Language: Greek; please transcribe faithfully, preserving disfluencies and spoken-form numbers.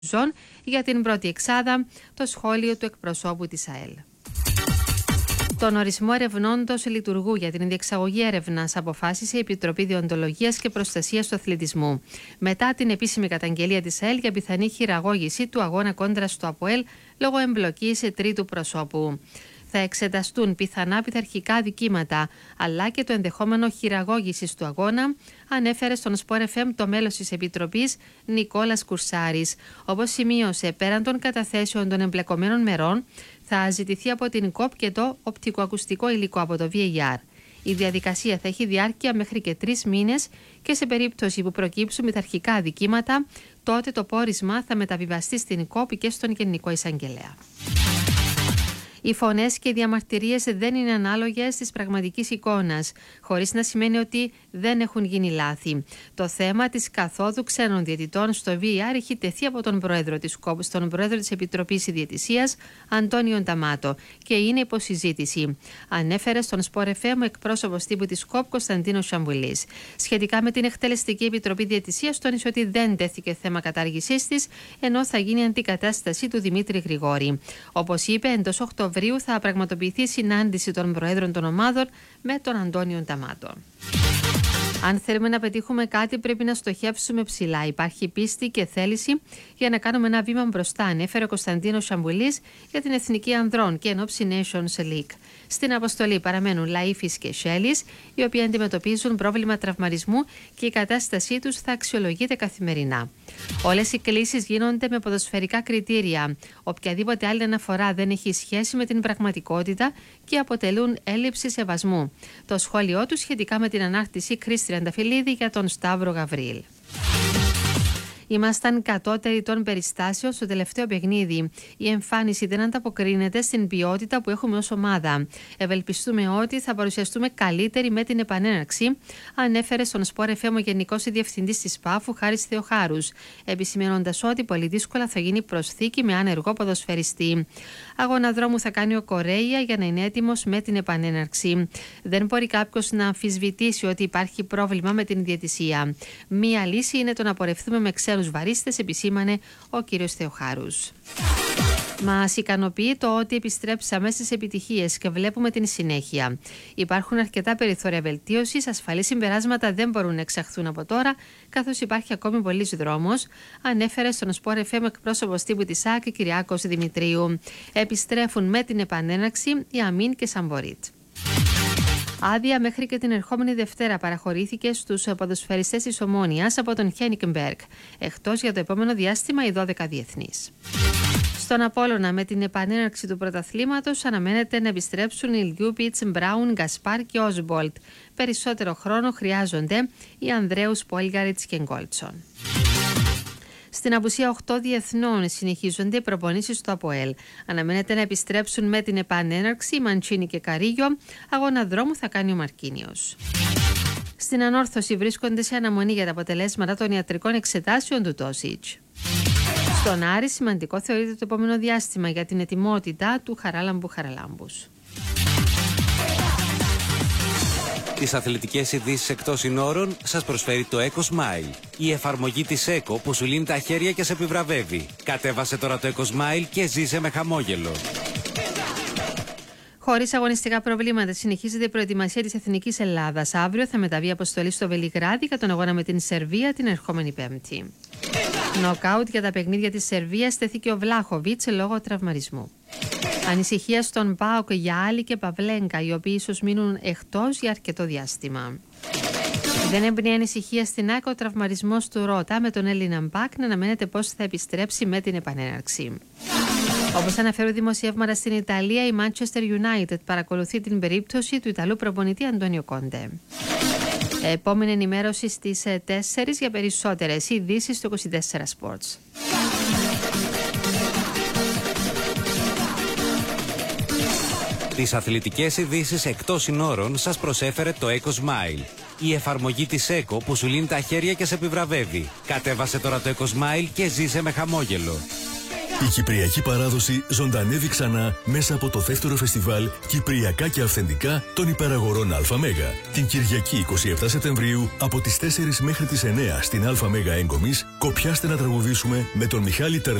Ζων για την πρώτη εξάδα, το σχόλιο του εκπροσώπου της ΑΕΛ. Τον ορισμό ερευνώντος λειτουργού για την διεξαγωγή έρευνας αποφάσισε η Επιτροπή Διοντολογίας και Προστασίας του Αθλητισμού. Μετά την επίσημη καταγγελία της ΑΕΛ για πιθανή χειραγώγηση του αγώνα κόντρα στο ΑΠΟΕΛ λόγω εμπλοκής τρίτου προσώπου. Θα εξεταστούν πιθανά πειθαρχικά δικήματα, αλλά και το ενδεχόμενο χειραγώγησης του αγώνα, ανέφερε στον Sport εφ εμ το μέλος της Επιτροπής Νικόλας Κουρσάρης. Όπως σημείωσε, πέραν των καταθέσεων των εμπλεκομένων μερών, θα ζητηθεί από την ΚΟΠ και το οπτικοακουστικό υλικό από το βι έι αρ. Η διαδικασία θα έχει διάρκεια μέχρι και τρεις μήνες και σε περίπτωση που προκύψουν πειθαρχικά αδικήματα, τότε το πόρισμα θα μεταβιβαστεί στην ΚΟΠ και στον Γενικό Εισαγγελέα. Οι φωνές και οι διαμαρτυρίες δεν είναι ανάλογες της πραγματικής εικόνας, χωρίς να σημαίνει ότι δεν έχουν γίνει λάθη. Το θέμα της καθόδου ξένων διαιτητών στο βι έι αρ έχει τεθεί από τον Πρόεδρο της ΚΟΠ στον Πρόεδρο της Επιτροπής Διαιτησίας, Αντώνιο Νταμάτο, και είναι υποσυζήτηση. Ανέφερε στον Sport εφ εμ ο εκπρόσωπος τύπου της ΚΟΠ, Κωνσταντίνος Σαμβουλής. Σχετικά με την Εκτελεστική Επιτροπή Διαιτησίας, τόνισε ότι δεν τέθηκε θέμα κατάργησής της, ενώ θα γίνει αντικατάσταση του Δημήτρη Γρηγόρη. Όπως είπε, εντός Οκτωβρίου θα πραγματοποιηθεί συνάντηση των Προέδρων των ομάδων με τον Αντώνιο Νταμάτο. Αν θέλουμε να πετύχουμε κάτι, πρέπει να στοχεύσουμε ψηλά. Υπάρχει πίστη και θέληση για να κάνουμε ένα βήμα μπροστά, ανέφερε ο Κωνσταντίνος Σαμβουλής για την Εθνική Ανδρών και ενόψει Nations League. Στην αποστολή παραμένουν Λαΐφης και Σέλης, οι οποίοι αντιμετωπίζουν πρόβλημα τραυματισμού και η κατάστασή τους θα αξιολογείται καθημερινά. Όλες οι κλήσεις γίνονται με ποδοσφαιρικά κριτήρια. Οποιαδήποτε άλλη αναφορά δεν έχει σχέση με την πραγματικότητα και αποτελούν έλλειψη σεβασμού. Το σχόλιο του σχετικά με την ανάρτηση Χρήση Τριανταφυλλίδη για τον Σταύρο Γαβρίλ. Ήμασταν κατώτεροι των περιστάσεων στο τελευταίο παιχνίδι. Η εμφάνιση δεν ανταποκρίνεται στην ποιότητα που έχουμε ως ομάδα. Ευελπιστούμε ότι θα παρουσιαστούμε καλύτεροι με την επανέναρξη, ανέφερε στον Sport εφ εμ ο Γενικός Διευθυντής της ΠΑΦΟΥ, Χάρης Θεοχάρους, επισημαίνοντας ότι πολύ δύσκολα θα γίνει προσθήκη με άνεργο ποδοσφαιριστή. Αγώνα δρόμου θα κάνει ο Κορέια για να είναι έτοιμος με την επανέναρξη. Δεν μπορεί κάποιος να αμφισβητήσει ότι υπάρχει πρόβλημα με την διαιτησία. Μία λύση είναι το να πορευτούμε με ξένους βαρίστες, επισήμανε ο κύριος Θεοχάρους. Μας ικανοποιεί το ότι επιστρέψαμε στις επιτυχίες και βλέπουμε την συνέχεια. Υπάρχουν αρκετά περιθώρια βελτίωσης, ασφαλή συμπεράσματα δεν μπορούν να εξαχθούν από τώρα, καθώς υπάρχει ακόμη πολλής δρόμος, ανέφερε στον Sport εφ εμ εκπρόσωπος τύπου της ΑΚ Κυριάκος Δημητρίου. Επιστρέφουν με την επανέναρξη η Αμίν και Σαμπορίτ. Άδεια μέχρι και την ερχόμενη Δευτέρα παραχωρήθηκε στους ποδοσφαιριστές της Ομόνοιας από τον Χένικμπεργκ, εκτός για το επόμενο διάστημα οι δώδεκα διεθνείς. Στον Απόλλωνα, με την επανέναρξη του πρωταθλήματος, αναμένεται να επιστρέψουν οι Λιούπιτς, Μπράουν, Γκασπάρ και Όσμπολτ. Περισσότερο χρόνο χρειάζονται οι Ανδρέους, Πόλγαριτς και Γκόλτσον. Στην απουσία οκτώ διεθνών συνεχίζονται οι προπονήσεις στο ΑΠΟΕΛ. Αναμένεται να επιστρέψουν με την επανέναρξη Μαντσίνη και Καρίγιο. Αγώνα δρόμου θα κάνει ο Μαρκίνιος. Στην ανόρθωση βρίσκονται σε αναμονή για τα αποτελέσματα των ιατρικών εξετάσεων του Τόσιτς. Στον Άρη σημαντικό θεωρείται το επόμενο διάστημα για την ετοιμότητα του Χαράλαμπου Χαραλάμπους. Τις αθλητικές ειδήσεις εκτός συνόρων σας προσφέρει το EcoSmile. Η εφαρμογή της Eco που σου λύνει τα χέρια και σε επιβραβεύει. Κατέβασε τώρα το EcoSmile και ζήσε με χαμόγελο. Χωρίς αγωνιστικά προβλήματα, συνεχίζεται η προετοιμασία της Εθνικής Ελλάδας. Αύριο θα μεταβεί η αποστολή στο Βελιγράδι για τον αγώνα με την Σερβία την ερχόμενη Πέμπτη. Νοκάουτ για τα παιχνίδια της Σερβίας τέθηκε ο Βλάχοβιτς λόγω τραυματισμού. Ανησυχία στον ΠΑΟΚ για Άλλη και Παυλέγκα, οι οποίοι ίσως μείνουν εκτός για αρκετό διάστημα. Δεν έμπνεε ανησυχία στην ΑΕΚ ο τραυματισμός του Ρώτα, με τον Έλληνα Μπακ να αναμένεται πώς θα επιστρέψει με την επανέναρξη. Όπως αναφέρουν δημοσιεύματα στην Ιταλία, η Manchester United παρακολουθεί την περίπτωση του Ιταλού προπονητή Αντώνιο Κόντε. Επόμενη ενημέρωση στις τέσσερις για περισσότερες ειδήσεις στο είκοσι τέσσερα Sports. Τις αθλητικές ειδήσεις εκτός συνόρων σας προσέφερε το EcoSmile. Η εφαρμογή της Eco που σου λύνει τα χέρια και σε επιβραβεύει. Κατέβασε τώρα το EcoSmile και ζήσε με χαμόγελο. Η κυπριακή παράδοση ζωντανεύει ξανά μέσα από το δεύτερο φεστιβάλ Κυπριακά και Αυθεντικά των Υπεραγορών ΑΜ. Την Κυριακή εικοστή εβδόμη Σεπτεμβρίου από τις τέσσερις μέχρι τις εννέα στην ΑΜ Έγκομης, κοπιάστε να τραγουδήσουμε με τον Μιχάλη Τερλ.